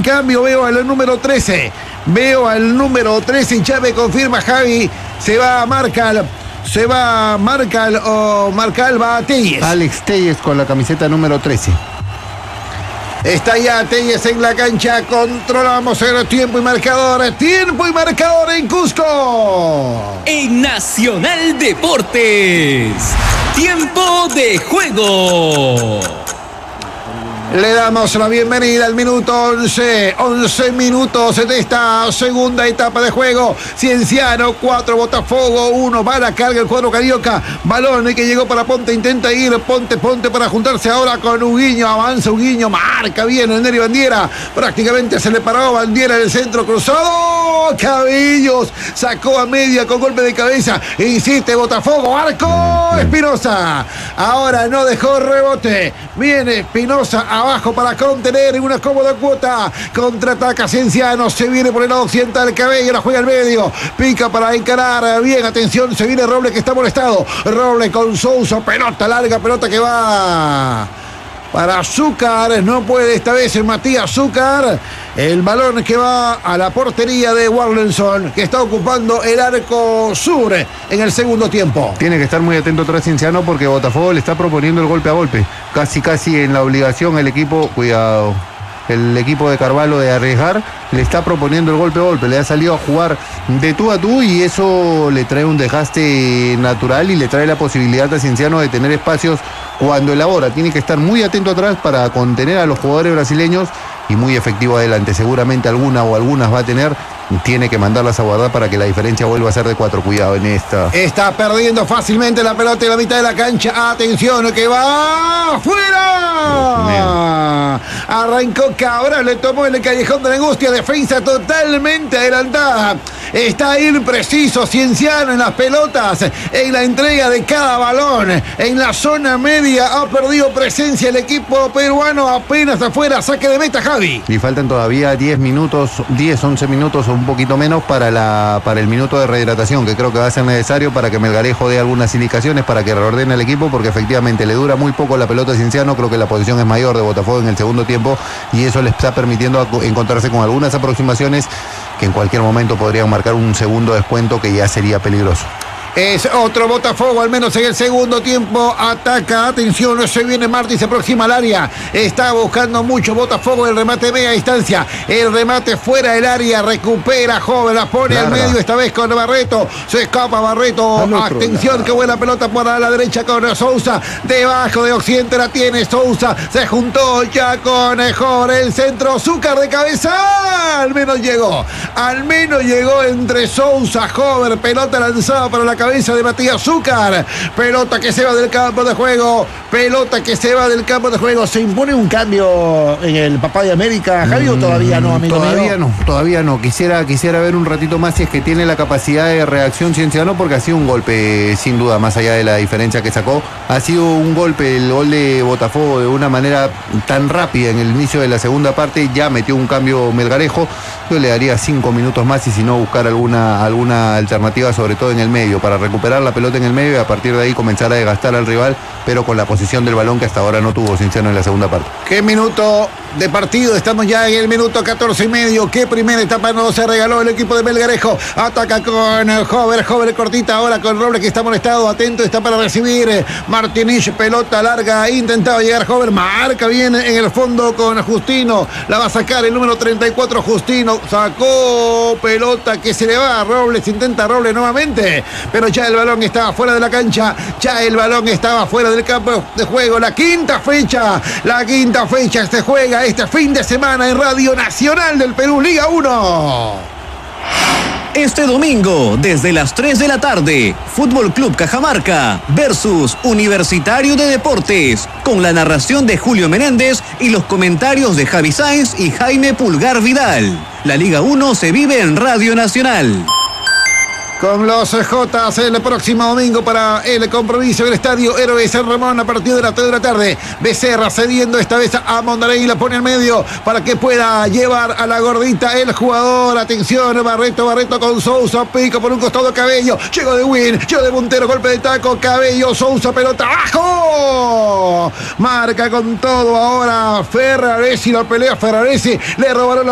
el cambio, veo al número 13. Veo al número 13 y ya me confirma Javi. Se va Marcal va a Telles. Alex Telles con la camiseta número 13. Está ya Telles en la cancha. Controlamos el tiempo y marcador. Tiempo y marcador en Cusco. En Nacional Deportes. Tiempo de juego. Le damos la bienvenida al minuto 11. 11 minutos de esta segunda etapa de juego. Cienciano 4, Botafogo 1. Va a la carga el cuadro carioca. Balón que llegó para Ponte. Intenta ir Ponte para juntarse ahora con Huguiño. Avanza Huguiño. Marca bien el Neri Bandiera. Prácticamente se le paró Bandiera en el centro cruzado. Cabellos. Sacó a media con golpe de cabeza. Insiste Botafogo. Arco. Espinosa. Ahora no dejó rebote. Viene Espinosa abajo para contener en una cómoda cuota. Contraataca Cienciano. Se viene por el lado occidental. Cabello la juega al medio. Pica para encarar. Bien, atención. Se viene Robles que está molestado. Robles con Sousa. Pelota larga. Pelota que va para Azúcar. No puede esta vez el Matías Azúcar. El balón que va a la portería de Warlenson, que está ocupando el arco sur en el segundo tiempo. Tiene que estar muy atento atrás Cienciano porque Botafogo le está proponiendo el golpe a golpe. Casi en la obligación el equipo, cuidado, el equipo de Carvalho de arriesgar, le está proponiendo el golpe a golpe. Le ha salido a jugar de tú a tú y eso le trae un desgaste natural y le trae la posibilidad a Cienciano de tener espacios cuando elabora. Tiene que estar muy atento atrás para contener a los jugadores brasileños y muy efectivo adelante. Seguramente algunas va a tener. Tiene que mandarlas a guardar para que la diferencia vuelva a ser de 4. Cuidado en esta. Está perdiendo fácilmente la pelota en la mitad de la cancha. Atención, que va ¡fuera! Arrancó Cabral, le tomó en el callejón de la angustia. Defensa totalmente adelantada. Está impreciso Cienciano en las pelotas, en la entrega de cada balón. En la zona media ha perdido presencia el equipo peruano. Apenas afuera, saque de meta, Javi. Y faltan todavía 11 minutos o un poquito menos para el minuto de rehidratación, que creo que va a ser necesario para que Melgarejo dé algunas indicaciones, para que reordene el equipo, porque efectivamente le dura muy poco la pelota a Cienciano. Creo que la posición es mayor de Botafogo en el segundo tiempo y eso le está permitiendo encontrarse con algunas aproximaciones que en cualquier momento podrían marcar un segundo descuento que ya sería peligroso. Es otro Botafogo, al menos en el segundo tiempo. Ataca, atención, se viene Martí, se aproxima al área. Está buscando mucho Botafogo, el remate media distancia. El remate fuera del área, recupera Joven, la pone al medio, esta vez con Barreto. Se escapa Barreto, atención, qué buena pelota para la derecha con Sousa. Debajo de Occidente la tiene Sousa. Se juntó ya con Joven, el centro, Azúcar de cabeza. Al menos llegó entre Sousa, Joven, pelota lanzada para la cabeza de Matías Azúcar. Pelota que se va del campo de juego. ¿Se impone un cambio en el Papá de América, Javi, o todavía no, amigo? Todavía no. Quisiera ver un ratito más si es que tiene la capacidad de reacción Cienciano, porque ha sido un golpe, sin duda, más allá de la diferencia que sacó. Ha sido un golpe, el gol de Botafogo, de una manera tan rápida en el inicio de la segunda parte. Ya metió un cambio Melgarejo. Yo le daría 5 minutos más y si no buscar alguna alternativa, sobre todo en el medio, para recuperar la pelota en el medio y a partir de ahí comenzar a desgastar al rival, pero con la posición del balón que hasta ahora no tuvo Cienciano en la segunda parte. ¿Qué minuto de partido? Estamos ya en el minuto 14 y medio. ¿Qué primera etapa no se regaló el equipo de Melgarejo? Ataca con Joven cortita ahora con Robles, que está molestado. Atento, está para recibir Martinich. Pelota larga, intentaba llegar Joven. Marca bien en el fondo con Justino. La va a sacar el número 34, Justino. Sacó pelota que se le va a Robles. Intenta Robles nuevamente, pero ya el balón estaba fuera de la cancha. Ya el balón estaba fuera del campo de juego. La quinta fecha se juega este fin de semana en Radio Nacional del Perú, Liga 1. Este domingo, desde las 3 de la tarde, Fútbol Club Cajamarca versus Universitario de Deportes, con la narración de Julio Menéndez y los comentarios de Javi Sáenz y Jaime Pulgar Vidal. La Liga 1 se vive en Radio Nacional. Con los Jotas el próximo domingo para el compromiso del Estadio Héroes San Ramón a partir de las 3 de la tarde. Becerra cediendo esta vez a Mondarey y la pone al medio para que pueda llevar a la gordita el jugador. Atención, Barreto con Sousa, pico por un costado Cabello. Llegó de Win, llegó de Montero, golpe de taco, Cabello, Sousa, pelota abajo. Marca con todo ahora Ferraresi, la pelea Ferraresi, le robaron la